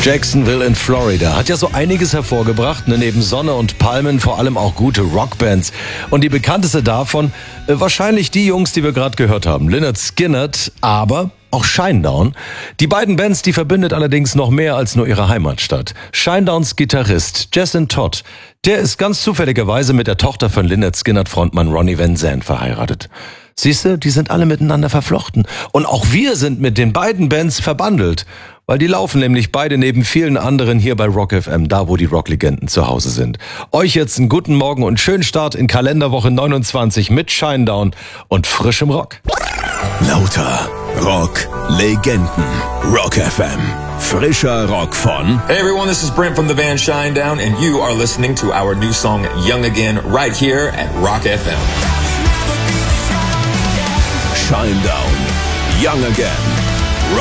Jacksonville in Florida hat ja so einiges hervorgebracht, neben Sonne und Palmen vor allem auch gute Rockbands. Und die bekannteste davon, wahrscheinlich die Jungs, die wir gerade gehört haben, Lynyrd Skynyrd, aber auch Shinedown. Die beiden Bands, die verbindet allerdings noch mehr als nur ihre Heimatstadt. Shinedowns Gitarrist Jason Todd, der ist ganz zufälligerweise mit der Tochter von Lynyrd Skynyrd Frontmann Ronnie Van Zant verheiratet. Siehste, die sind alle miteinander verflochten. Und auch wir sind mit den beiden Bands verbandelt. Weil die laufen nämlich beide neben vielen anderen hier bei Rock FM, da wo die Rocklegenden zu Hause sind. Euch jetzt einen guten Morgen und schönen Start in Kalenderwoche 29 mit Shinedown und frischem Rock. Lauter Rocklegenden. Rock FM. Frischer Rock von... Hey everyone, this is Brent from the band Shinedown and you are listening to our new song Young Again right here at Rock FM. Shinedown. Young Again.